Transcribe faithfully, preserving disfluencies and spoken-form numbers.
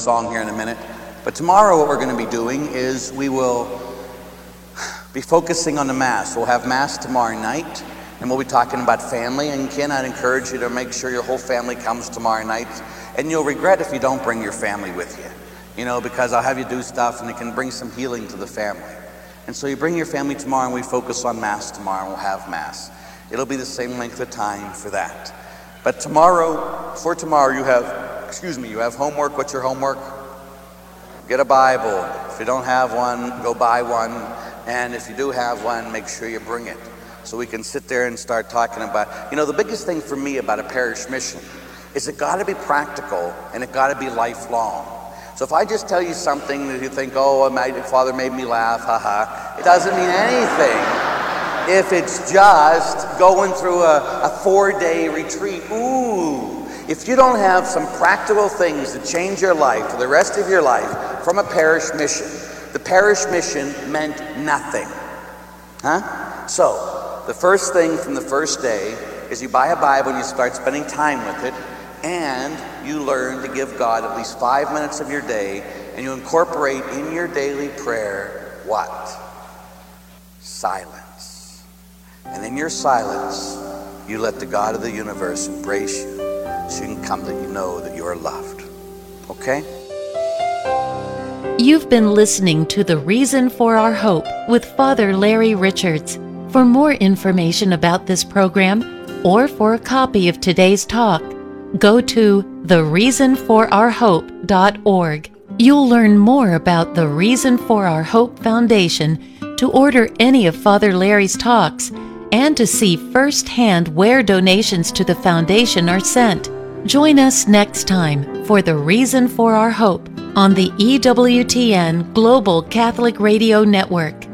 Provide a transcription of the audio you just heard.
song here in a minute. But tomorrow what we're going to be doing is we will be focusing on the Mass. We'll have Mass tomorrow night, and we'll be talking about family. And Ken, I'd encourage you to make sure your whole family comes tomorrow night. And you'll regret if you don't bring your family with you. You know, because I'll have you do stuff and it can bring some healing to the family. And so you bring your family tomorrow and we focus on Mass tomorrow and we'll have Mass. It'll be the same length of time for that. But tomorrow, for tomorrow you have, excuse me, you have homework. What's your homework? Get a Bible. If you don't have one, go buy one. And if you do have one, make sure you bring it. So we can sit there and start talking about, you know, the biggest thing for me about a parish mission is it got to be practical and it got to be lifelong. So if I just tell you something that you think, oh, my father made me laugh, haha, it doesn't mean anything if it's just going through a, a four-day retreat. Ooh, if you don't have some practical things that change your life for the rest of your life from a parish mission, the parish mission meant nothing. Huh? So the first thing from the first day is you buy a Bible and you start spending time with it. And you learn to give God at least five minutes of your day, and you incorporate in your daily prayer what? Silence. And in your silence, you let the God of the universe embrace you so you can come that you know that you are loved. Okay? You've been listening to The Reason for Our Hope with Father Larry Richards. For more information about this program or for a copy of today's talk, go to the reason for our hope dot org. You'll learn more about the Reason for Our Hope Foundation, to order any of Father Larry's talks, and to see firsthand where donations to the foundation are sent. Join us next time for The Reason for Our Hope on the E W T N Global Catholic Radio Network.